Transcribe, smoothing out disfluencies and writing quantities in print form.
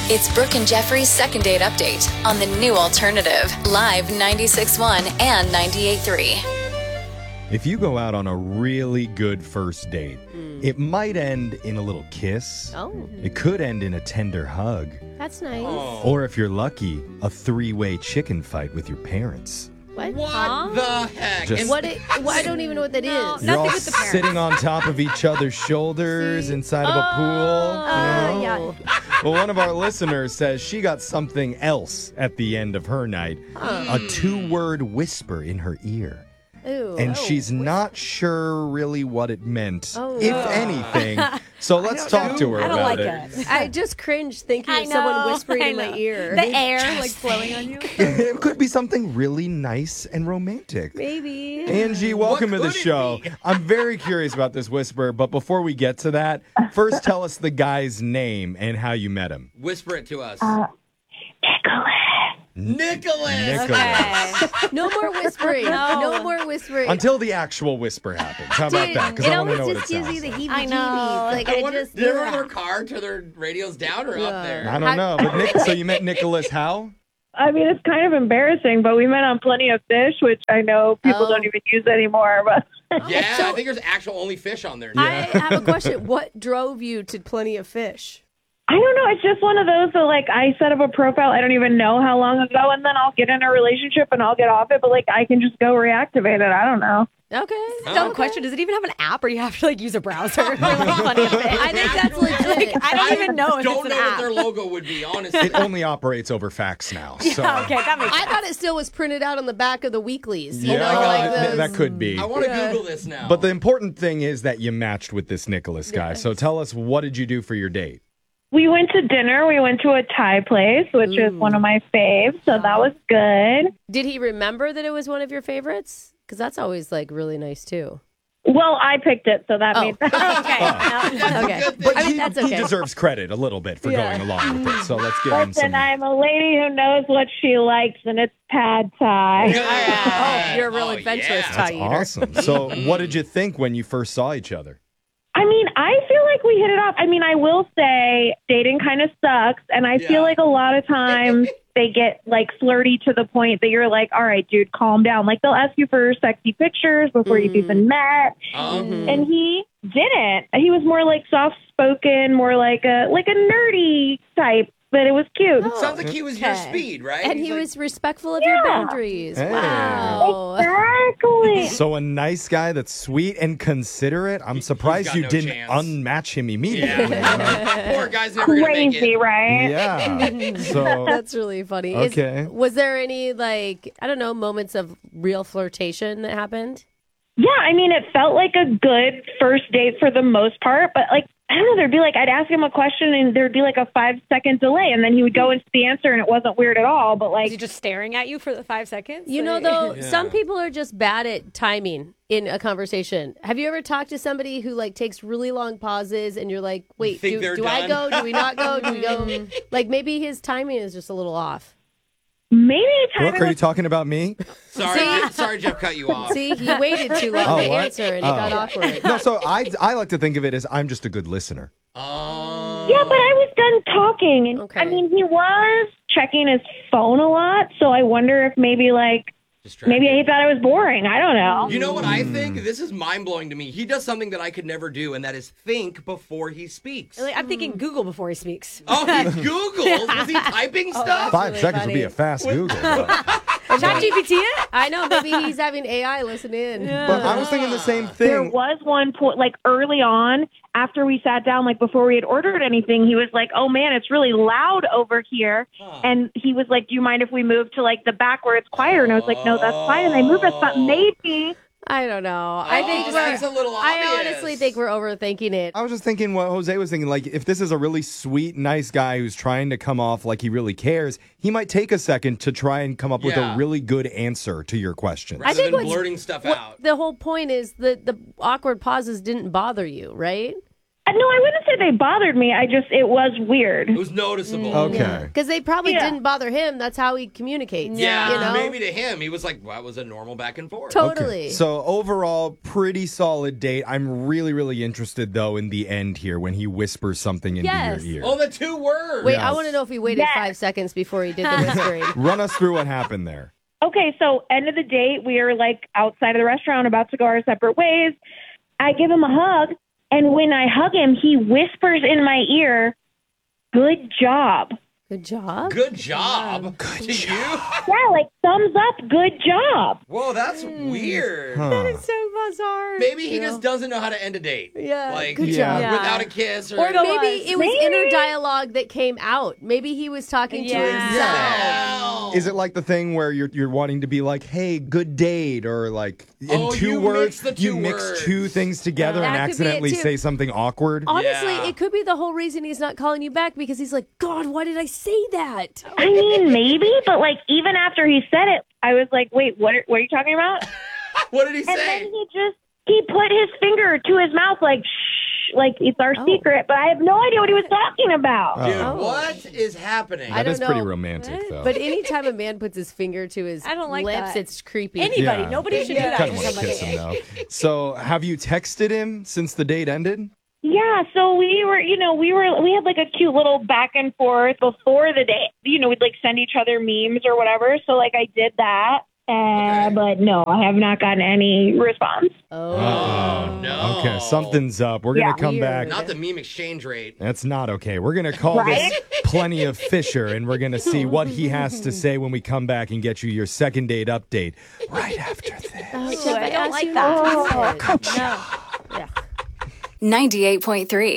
It's Brooke and Jeffrey's second date update on the new alternative, Live 96.1 and 98.3. If you go out on a really good first date, it might end in a little kiss. Oh. It could end in a tender hug. That's nice. Or if you're lucky, a three-way chicken fight with your parents. What? What the heck? Just- I don't even know what that is. You're all Nothing with the parents. sitting on top of each other's shoulders inside of a pool. you know? Well, one of our listeners says she got something else at the end of her night. A two-word whisper in her ear. Ooh. And she's not sure really what it meant, Oh, if no. anything. So let's talk to her I don't about like it. it. I just cringed thinking I of someone know, whispering I in my know. ear. The air like flowing on you. It could be something really nice and romantic. Maybe. Angie, welcome to the could it show. be? I'm very curious about this whisper, but before we get to that, first tell us the guy's name and how you met him. Whisper it to us. Nicholas. Nicholas. No more whispering. No more whispering. Until the actual whisper happens. How about Dude, that? Because it I want to always know what it just gives sounds you the like. heebie-jeebies. I know. Like, I I wonder, just... did everyone in their car turn their radios down or up there? I don't know. But so you met Nicholas how? I mean, it's kind of embarrassing, but we met on Plenty of Fish, which I know people Oh. don't even use anymore. But Yeah, So- I think there's actual only fish on there now. I have a question. What drove you to Plenty of Fish? I don't know. It's just one of those that, like, I set up a profile. I don't even know how long ago, and then I'll get in a relationship and I'll get off it. But, like, I can just go reactivate it. I don't know. Okay. Dumb question. Does it even have an app or you have to like use a browser? Or, like, Plenty of Fish? I think that's legit. I don't even know if Don't it's know an what app. their logo would be, honestly. It only operates over fax now. So. Okay, that makes I sense. thought it still was printed out on the back of the weeklies. You Yeah, know, like those... that could be. I want to Google this now. But the important thing is that you matched with this Nicholas guy. So tell us, what did you do for your date? We went to dinner. We went to a Thai place, which is one of my faves. So that was good. Did he remember that it was one of your favorites? Because that's always like really nice too. Well, I picked it, so that Oh. means Okay. But I mean, that's he okay. deserves credit a little bit for going along with it. So let's give him Listen, some. I'm a lady who knows what she likes, and it's pad Thai. Oh, you're a real Oh, adventurous yeah. Thai eater. Awesome. So what did you think when you first saw each other? I mean, I feel like we hit it off. I mean, I will say dating kind of sucks. And I Yeah. feel like a lot of times they get like flirty to the point that you're like, all right, dude, calm down. Like they'll ask you for sexy pictures before you've even met. And he didn't. He was more like soft spoken, more like a nerdy type, but it was cute. Sounds like he was your Okay. speed, right? And He's he like, was respectful of your boundaries. Hey. Wow. Exactly. So a nice guy that's sweet and considerate. I'm surprised got you no didn't chance. unmatch him immediately. Yeah. Poor guy's never going to make Crazy, it. right? Yeah. So That's really funny. Okay. Was there any, like, I don't know, moments of real flirtation that happened? Yeah, I mean, it felt like a good first date for the most part, but like, I don't know, there'd be like, I'd ask him a question and there'd be like a 5-second delay and then he would go into the answer and it wasn't weird at all, but Is like, he just staring at you for the 5 seconds? You know, though, some people are just bad at timing in a conversation. Have you ever talked to somebody who, like, takes really long pauses and you're like, wait, think they're do I done? go? Do we not go? Do we go? Like, maybe his timing is just a little off. maybe Brooke, timing are you was talking about me? Sorry, Jeff cut you off. See, he waited too long Oh, to what? answer and it got awkward. No, so I like to think of it as I'm just a good listener. Yeah, but I was done talking. And Okay. I mean, he was checking his phone a lot. So I wonder if maybe like, maybe he thought I was boring. I don't know. You know what I think? This is mind-blowing to me. He does something that I could never do, and that is think before he speaks. Like, I'm thinking Google before he speaks. Oh, he Googles? Was he typing stuff? 5 really seconds would be funny. a fast Google. But, Chat GPT it? I know, maybe he's having AI listen in. but I was thinking the same There thing. was one point, like early on, after we sat down, like before we had ordered anything, he was like, "Oh man, it's really loud over here," and he was like, "Do you mind if we move to like the back where it's quieter?" And I was like, "No, that's fine." And I moved. I thought maybe. I don't know. I think that's a little obvious. I honestly think we're overthinking it. I was just thinking what Jose was thinking. Like, if this is a really sweet, nice guy who's trying to come off like he really cares, he might take a second to try and come up with Yeah. a really good answer to your question. Rather think than what's- blurting stuff What- out. The whole point is that the awkward pauses didn't bother you, right? No, I wouldn't say they bothered me. It was weird. It was noticeable. Okay. Because they probably Yeah. didn't bother him. That's how he communicates. Yeah, You know? maybe to him, he was like, well, that was a normal back and forth. Totally. So overall, pretty solid date. I'm really, really interested, though, in the end here when he whispers something into Yes. your ear. Oh, the 2 words. Wait, Yes. I want to know if he waited 5 seconds before he did the whispering. Run us through what happened there. Okay, so end of the date, we are like outside of the restaurant, about to go our separate ways. I give him a hug, and when I hug him, he whispers in my ear, "Good job." Good job. Good job. To you? Yeah, like thumbs up, good job. Whoa, that's weird. Huh. So bizarre. Maybe he just doesn't know how to end a date. Yeah, Like, good job. Yeah. without a kiss or... Or maybe it was Maybe. inner dialogue that came out. Maybe he was talking to Yeah. himself. Hell. Is it like the thing where you're wanting to be like, hey, good date, or like in Oh, 2 you words, mix the you 2 mix words. 2 things together and That could be it, accidentally too. say something awkward? Honestly, Yeah. it could be the whole reason he's not calling you back because he's like, God, why did I say that? I mean, maybe, but like even after he said it, I was like, wait, what are you talking about? What did he And then say? he put his finger to his mouth like, shh, like it's our secret, but I have no idea what he was talking about. Dude, Oh. what is happening? I That is don't pretty know. romantic, though. But anytime a man puts his finger to his I don't like lips, that. it's creepy. Anybody. Yeah. Nobody should do that kind to of want to somebody. kiss him, though. So have you texted him since the date ended? Yeah, so we had like a cute little back and forth before the date. We'd like send each other memes or whatever. So like I did that, but no, I have not gotten any response. Oh, no. Okay, something's up. We're going to come Weird. back. Not the meme exchange rate. That's not okay. We're going to call Right? this Plenty of Fisher, and we're going to see what he has to say when we come back and get you your second date update right after this. Oh, Ooh, I don't asked like you that. not to do it. No. Yeah. 98.3